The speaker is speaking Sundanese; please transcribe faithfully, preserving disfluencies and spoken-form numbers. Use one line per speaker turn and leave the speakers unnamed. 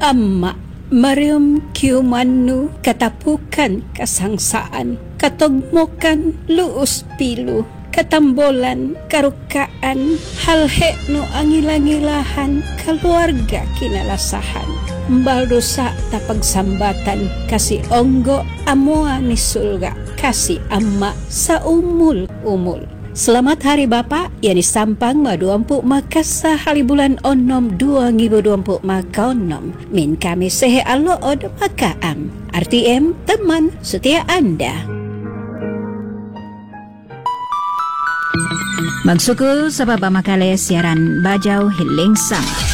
Amma, marium kiumanu katapukan kasangsaan, katogmokan luus pilu, katambolan, karukaan, halhe no angilangilahan, keluarga kinalasahan. Mbal dosa tapagsambatan, kasi onggo amoa ni sulga, kasi amma sa umul-umul. Selamat Hari Bapa yang disampang ma dua puluh makasa hari bulan onom dua ribu dua puluh maka onom. Min kami sehe alo od makaam. R T M teman setia Anda.
Magsukul sa papamakali siaran Bajau Hiling Sang.